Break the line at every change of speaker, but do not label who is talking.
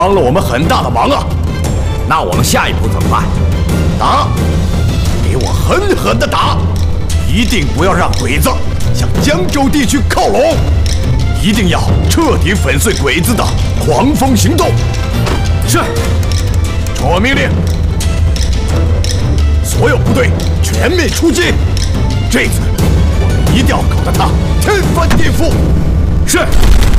帮了我们很大的忙啊！
那我们下一步怎么办？
打！给我狠狠的打！一定不要让鬼子向江州地区靠拢！一定要彻底粉碎鬼子的狂风行动！
是。
传我命令，所有部队全面出击！这次我们一定要搞得他天翻地覆！
是。